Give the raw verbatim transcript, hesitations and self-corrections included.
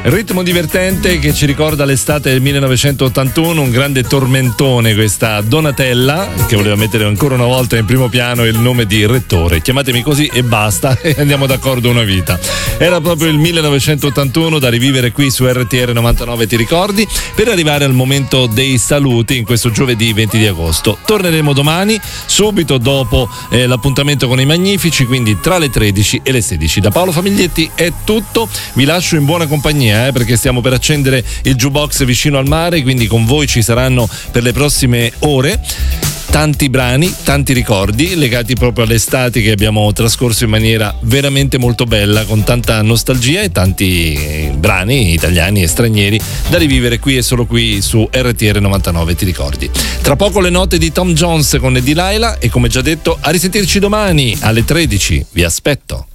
Ritmo divertente che ci ricorda l'estate del millenovecentottantuno, un grande tormentone, questa Donatella che voleva mettere ancora una volta in primo piano il nome di Rettore. Chiamatemi così e basta e andiamo d'accordo una vita. Era proprio il millenovecentottantuno da rivivere qui su R T R novantanove, ti ricordi? Per arrivare al momento dei saluti in questo giovedì venti di agosto. Torneremo domani subito dopo eh, l'appuntamento con i Magnifici, quindi tra le tredici e le sedici. Da Paolo Famiglietti è tutto, vi lascio in buona compagnia Eh, perché stiamo per accendere il jukebox vicino al mare, quindi con voi ci saranno per le prossime ore tanti brani, tanti ricordi legati proprio all'estate che abbiamo trascorso in maniera veramente molto bella, con tanta nostalgia e tanti brani italiani e stranieri da rivivere qui e solo qui su R T R novantanove, ti ricordi. Tra poco le note di Tom Jones con Delilah e come già detto a risentirci domani alle tredici, vi aspetto.